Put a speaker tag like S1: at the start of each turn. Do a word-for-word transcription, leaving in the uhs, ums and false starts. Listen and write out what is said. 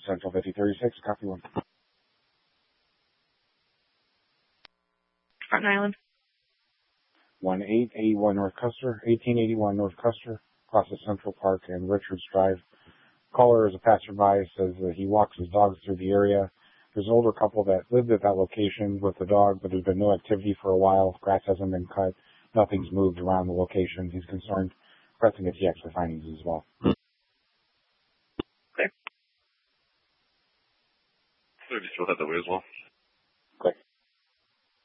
S1: Central fifty thirty-six, copy one.
S2: Front Island.
S1: one eight eight one North Custer, eighteen eighty-one North Custer, across the Central Park and Richards Drive. Caller is a passerby, says that he walks his dogs through the area. There's an older couple that lived at that location with the dog, but there's been no activity for a while. Grass hasn't been cut. Nothing's moved around the location. He's concerned, requesting a T X for findings as well.
S2: Clear.
S3: Clear, just fill out that way as well.